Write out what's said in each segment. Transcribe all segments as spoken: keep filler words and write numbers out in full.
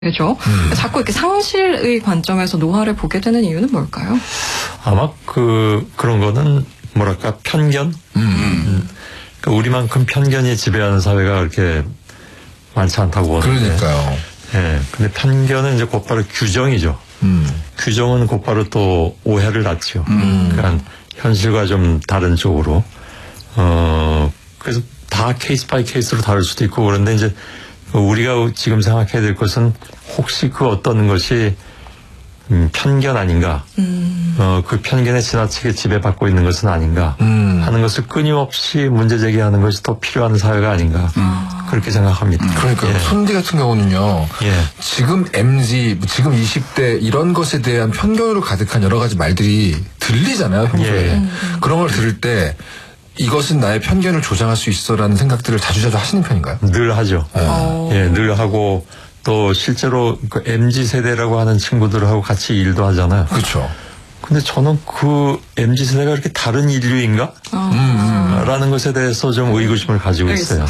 그죠? 음. 자꾸 이렇게 상실의 관점에서 노화를 보게 되는 이유는 뭘까요? 아마 그 그런 거는 뭐랄까 편견. 음. 음. 그러니까 우리만큼 편견이 지배하는 사회가 그렇게 많지 않다고 보는데. 그러니까요. 예. 근데 편견은 이제 곧바로 규정이죠. 음. 규정은 곧바로 또 오해를 낳지요. 음. 그러니까 현실과 좀 다른 쪽으로. 어 그래서 다 케이스 바이 케이스로 다를 수도 있고 그런데 이제. 우리가 지금 생각해야 될 것은 혹시 그 어떤 것이 음, 편견 아닌가, 음. 어, 그 편견에 지나치게 지배받고 있는 것은 아닌가 음. 하는 것을 끊임없이 문제 제기하는 것이 더 필요한 사회가 아닌가 음. 그렇게 생각합니다. 그러니까 예. 손디 같은 경우는요. 예. 지금 엠지, 지금 이십 대 이런 것에 대한 편견으로 가득한 여러 가지 말들이 들리잖아요. 평소에. 예. 그런 걸 들을 때 이것은 나의 편견을 조장할 수 있어라는 생각들을 자주자주 하시는 편인가요? 늘 하죠. 네. 예, 늘 하고 또 실제로 그 엠지 세대라고 하는 친구들하고 같이 일도 하잖아요. 그렇죠. 근데 저는 그 엠지 세대가 그렇게 다른 인류인가? 음. 라는 것에 대해서 좀 의구심을 가지고 있어요.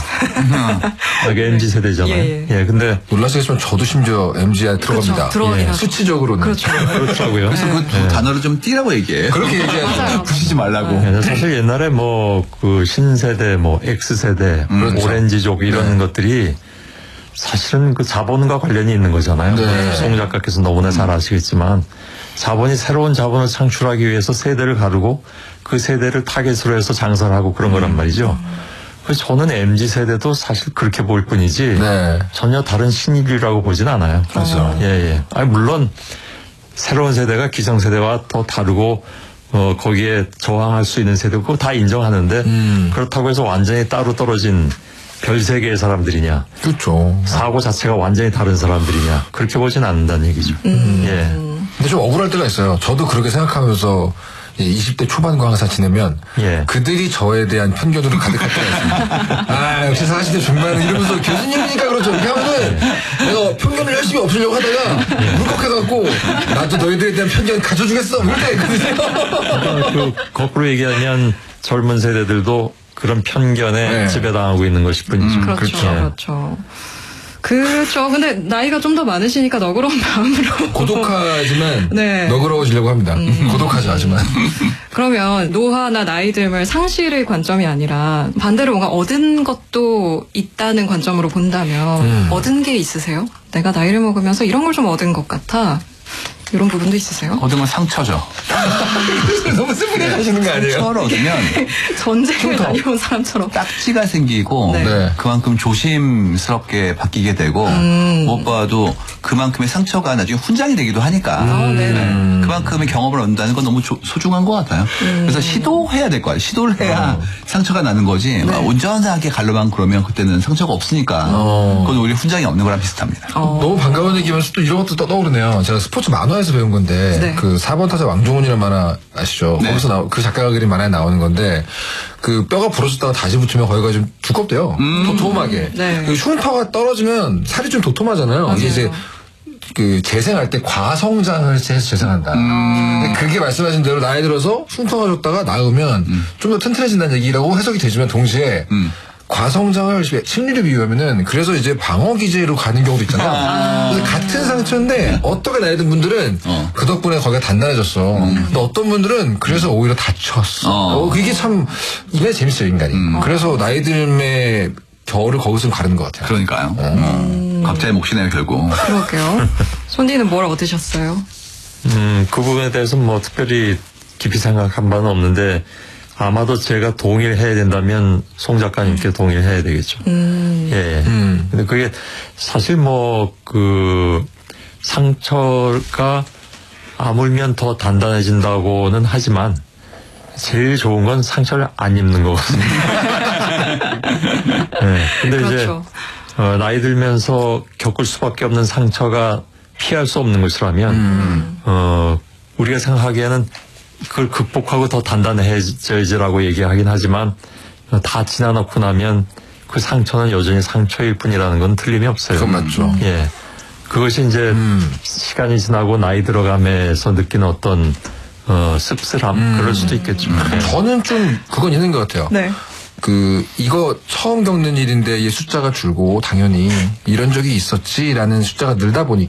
이게 엠지 세대잖아요. 예, 예. 예, 근데 놀라시겠지만 저도 심지어 엠지에 들어갑니다. 그렇죠. 예. 수치적으로는. 그렇죠. 그렇더라고요. 그래서 그 예. 단어를 좀 띄라고 얘기해. 그렇게 얘기하죠. 부시지 말라고. 예, 사실 옛날에 뭐 그 신세대, 뭐 X세대, 음, 그렇죠. 오렌지족 이런 네. 것들이 사실은 그 자본과 관련이 있는 거잖아요. 네. 송 작가께서 너무나 잘 아시겠지만 자본이 새로운 자본을 창출하기 위해서 세대를 가르고 그 세대를 타겟으로 해서 장사를 하고 그런 거란 말이죠. 그래서 저는 엠지 세대도 사실 그렇게 볼 뿐이지 네. 전혀 다른 신인류라고 보진 않아요. 맞아. 예, 예. 아니, 물론 새로운 세대가 기성세대와 더 다르고 어, 거기에 저항할 수 있는 세대고 그거 다 인정하는데 음. 그렇다고 해서 완전히 따로 떨어진 별 세계의 사람들이냐. 그렇죠. 사고 자체가 완전히 다른 사람들이냐. 그렇게 보진 않는다는 얘기죠. 음. 예. 근데 좀 억울할 때가 있어요. 저도 그렇게 생각하면서 이십 대 초반과 항상 지내면 예. 그들이 저에 대한 편견으로 가득할 때가 있습니다. 아 역시 사십 대 중반은 이러면서 교수님이니까 그렇죠. 이렇게 하면은 내가 편견을 열심히 없애려고 하다가 예. 물컥해갖고 나도 너희들에 대한 편견 가져주겠어. 이럴 때가 있거든요. 그러니까 그 거꾸로 얘기하면 젊은 세대들도 그런 편견에 네. 지배당하고 있는 것일 뿐이죠. 음, 그렇죠. 그렇죠. 그렇죠. 그렇죠. 근데 나이가 좀 더 많으시니까 너그러운 마음으로. 고독하지만 네. 너그러워지려고 합니다. 음. 고독하죠 하지만. 그러면 노화나 나이 듦을 상실의 관점이 아니라 반대로 뭔가 얻은 것도 있다는 관점으로 본다면 음. 얻은 게 있으세요? 내가 나이를 먹으면서 이런 걸 좀 얻은 것 같아. 이런 부분도 있으세요? 얻은 건 상처죠. 너무 슬프게 하시는 거 아니에요? 상처를 얻으면 전쟁을 다녀온 사람처럼 딱지가 생기고 네. 네. 그만큼 조심스럽게 바뀌게 되고 음. 무엇보다도 그만큼의 상처가 나중에 훈장이 되기도 하니까 아, 네네. 네. 그만큼의 경험을 얻는다는 건 너무 조, 소중한 것 같아요. 음. 그래서 시도해야 될 거 같아요. 시도를 해야 어. 상처가 나는 거지 네. 온전하게 갈로만 그러면 그때는 상처가 없으니까 어. 그건 오히려 훈장이 없는 거랑 비슷합니다. 어. 너무 반가운 얘기면서 또 이런 것도 떠오르네요. 제가 스포츠 만화에서 배운 건데 네. 그 사 번 타자 왕종훈이라는 만화 아시죠? 네. 거기서 나, 그 작가가 그린 만화에 나오는 건데 그 뼈가 부러졌다가 다시 붙으면 거기가 좀 두껍대요. 음. 도톰하게. 네. 그 흉터가 떨어지면 살이 좀 도톰하잖아요. 맞아요. 이게 이제 그 재생할 때 과성장을 해서 재생한다. 음. 근데 그게 말씀하신 대로 나이 들어서 흉터가 줬다가 나으면 음. 좀 더 튼튼해진다는 얘기라고 해석이 되지만 동시에 음. 과성장을 심리를 비유하면은 그래서 이제 방어 기제로 가는 경우도 있잖아요. 아. 그래서 같은 상처인데 어떻게 나이 든 분들은 어. 그 덕분에 거기가 단단해졌어. 음. 근데 어떤 분들은 그래서 오히려 다쳤어. 어. 어, 그게 참 이게 재밌어요 인간이. 음. 그래서 나이 듦의 겨울을 거기서 가르는 것 같아요. 그러니까요. 어. 음. 각자의 몫이네요 결국. 그러게요. 손디는 뭘 얻으셨어요? 음, 그 부분에 대해서 뭐 특별히 깊이 생각한 바는 없는데 아마도 제가 동의를 해야 된다면 송 작가님께 음. 동의를 해야 되겠죠. 음. 예. 음. 근데 그게 사실 뭐 그 상처가 아물면 더 단단해진다고는 하지만 제일 좋은 건 상처를 안 입는 거거든요. 네. 근데 그렇죠. 이제 어, 나이 들면서 겪을 수밖에 없는 상처가 피할 수 없는 것이라면 음. 어, 우리가 생각하기에는 그걸 극복하고 더 단단해져야지라고 얘기하긴 하지만 다 지나놓고 나면 그 상처는 여전히 상처일 뿐이라는 건 틀림이 없어요. 그건 맞죠. 예, 그것이 이제 음. 시간이 지나고 나이 들어가면서 느끼는 어떤 어, 씁쓸함 음. 그럴 수도 있겠죠. 음. 저는 좀 그건 있는 것 같아요. 네. 그 이거 처음 겪는 일인데 이 숫자가 줄고 당연히 이런 적이 있었지라는 숫자가 늘다 보니까